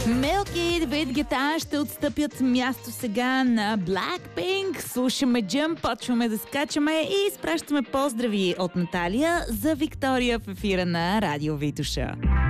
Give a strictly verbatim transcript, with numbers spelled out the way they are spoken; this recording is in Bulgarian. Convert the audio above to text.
Мелки и Дейвид Гета ще отстъпят място сега на Blackpink. Слушаме Jump, почваме да скачаме и изпращаме поздрави от Наталия за Виктория в ефира на Радио Витоша.